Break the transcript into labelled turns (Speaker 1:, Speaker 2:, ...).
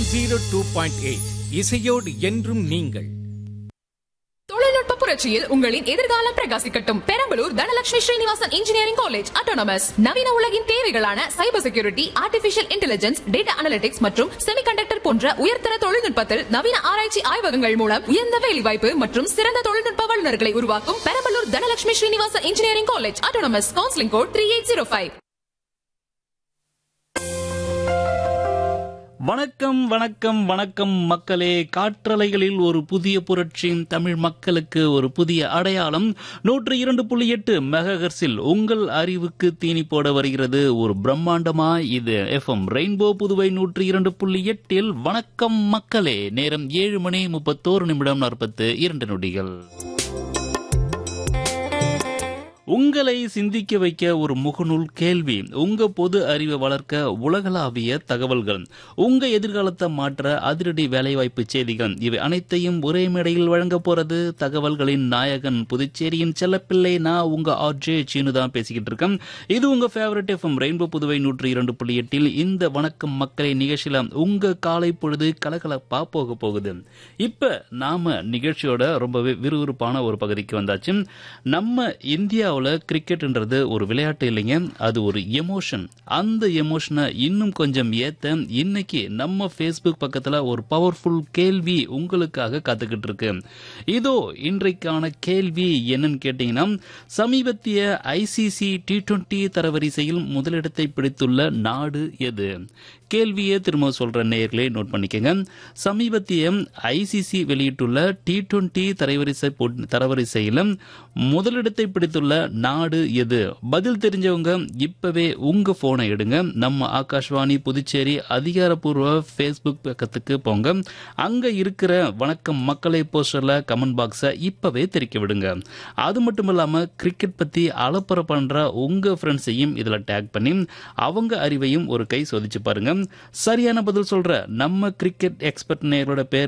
Speaker 1: 102.8 இசையோடு என்றும் நீங்கள்.
Speaker 2: தொழில்நுட்ப புரட்சியில் உங்களின் எதிர்காலம் பிரகாசிக்கட்டும். Perambalur Dhanalakshmi Srinivasan engineering college autonomous நவீன உலகின் தேவைகளான cyber security, artificial intelligence, data analytics மற்றும் செமிகண்டக்டர் போன்ற உயர்தர தொழில்நுட்பத்தில் நவீன ஆராய்ச்சி ஆய்வகங்கள் மூலம் உயர்ந்த வேலைவாய்ப்பு மற்றும் சிறந்த தொழில்நுட்ப வல்லுநர்களை உருவாக்கும் Perambalur Dhanalakshmi Srinivasan engineering college autonomous. Counselling code 3805.
Speaker 3: வணக்கம் வணக்கம் வணக்கம் மக்களே. காற்றலைகளில் ஒரு புதிய புரட்சி, தமிழ் மக்களுக்கு ஒரு புதிய அடையாளம். 102.8 மெகாஹெர்ட்ஸில் உங்கள் அறிவுக்கு தீனி போட வருகிறது ஒரு பிரம்மாண்டமா. இது FM ரெயின்போ புதுவை 102.8. வணக்கம் மக்களே. நேரம் 7:31 உங்களை சிந்திக்க வைக்க ஒரு முகநூல் கேள்வி, உங்க பொது அறிவை வளர்க்க உலகளாவிய தகவல்கள், உங்க எதிர்காலத்தை மாற்ற அதிரடி வேலைவாய்ப்பு செய்திகள், இவை அனைத்தையும் ஒரே மேடையில் வழங்க போறது தகவல்களின் நாயகன், புதுச்சேரியின் செல்லப்பிள்ளை. நான் உங்க RJ சீனு தான் பேசிக்கிட்டு இருக்கேன். இது உங்க ஃபேவரட் FM ரெயின்போ புதுவை 102.8. இந்த வணக்கம் மக்களை நிகழ்ச்சியில உங்க காலை பொழுது கலகலப்பா போக போகுது. இப்ப நாம நிகழ்ச்சியோட ரொம்பவே விறுவிறுப்பான ஒரு பகுதிக்கு வந்தாச்சு. நம்ம இந்தியா கிரிக்கெட்ன்றது ஒரு விளையாட்டு இல்லைங்க, அது ஒரு எமோஷன். அந்த எமோஷனை இன்னும் கொஞ்சம் ஏத்த இன்னைக்கு நம்ம ஃபேஸ்புக் பக்கத்துல ஒரு பவர்ஃபுல் கேள்வி உங்களுக்காக காத்துக்கிட்டு இருக்கு. இதோ இன்றைக்கான கேள்வி என்னன்னு கேட்டீங்கன்னா, சமீபத்திய ICC T20 தரவரிசையில் முதலிடத்தை பிடித்துள்ள நாடு எது? கேள்வியே திரும்ப சொல்ற நேயர்களே நோட் பண்ணிக்கங்க. சமீபத்திய ICC வெளியிட்டுள்ள T20 தரவரிசையில் முதலிடத்தை பிடித்துள்ள நாடு எது? பதில் தெரிஞ்சவங்க இப்பவே உங்க போனை எடுங்க, நம்ம ஆகாஷ்வாணி புதுச்சேரி அதிகாரப்பூர்வ ஃபேஸ்புக் பக்கத்துக்கு போங்க. அங்க இருக்கிற வணக்கம் மக்களை போஸ்டர்ல கமெண்ட் பாக்ஸை இப்பவே தெரிக்க விடுங்க. அது மட்டும் இல்லாம கிரிக்கெட் பத்தி அலப்பற பண்ற உங்க ஃப்ரெண்ட்ஸையும் இதுல டேக் பண்ணி அவங்க அறிவையும் ஒரு கை சோதிச்சு பாருங்க. சரியான பதில் சொல்ற நம்ம கிரிக்கெட் எக்ஸ்பர்ட் நேயர்களோட பேர்